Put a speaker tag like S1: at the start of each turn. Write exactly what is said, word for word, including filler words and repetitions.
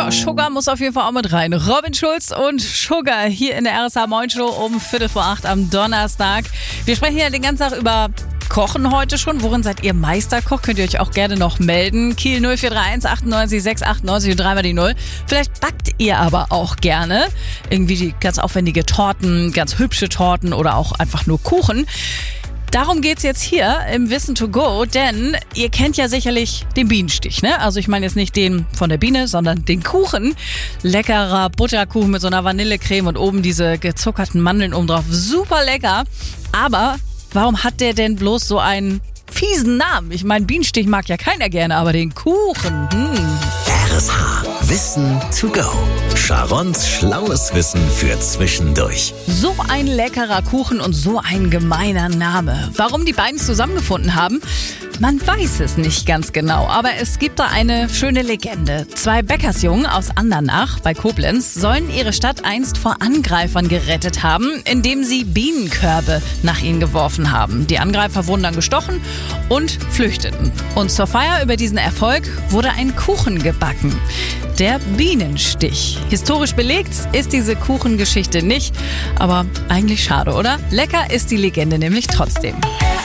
S1: Ja, Sugar muss auf jeden Fall auch mit rein. Robin Schulz und Sugar hier in der R S H Moin Show um Viertel vor acht am Donnerstag. Wir sprechen ja den ganzen Tag über Kochen heute schon. Worin seid ihr Meisterkoch? Könnt ihr euch auch gerne noch melden. Kiel null vier drei eins achtundneunzig sechs achtundneunzig und dreimal die null. Vielleicht backt ihr aber auch gerne irgendwie die ganz aufwendige Torten, ganz hübsche Torten oder auch einfach nur Kuchen. Darum geht's jetzt hier im Wissen to go, denn ihr kennt ja sicherlich den Bienenstich, ne? Also ich meine jetzt nicht den von der Biene, sondern den Kuchen. Leckerer Butterkuchen mit so einer Vanillecreme und oben diese gezuckerten Mandeln oben drauf. Super lecker. Aber warum hat der denn bloß so einen fiesen Namen? Ich meine, Bienenstich mag ja keiner gerne, aber den Kuchen, hm.
S2: R S H Wissen to go. Sharons schlaues Wissen für zwischendurch.
S1: So ein leckerer Kuchen und so ein gemeiner Name. Warum die beiden zusammengefunden haben, man weiß es nicht ganz genau. Aber es gibt da eine schöne Legende. Zwei Bäckersjungen aus Andernach bei Koblenz sollen ihre Stadt einst vor Angreifern gerettet haben, indem sie Bienenkörbe nach ihnen geworfen haben. Die Angreifer wurden dann gestochen und flüchteten. Und zur Feier über diesen Erfolg wurde ein Kuchen gebacken. Der Bienenstich. Historisch belegt ist diese Kuchengeschichte nicht, aber eigentlich schade, oder? Lecker ist die Legende nämlich trotzdem.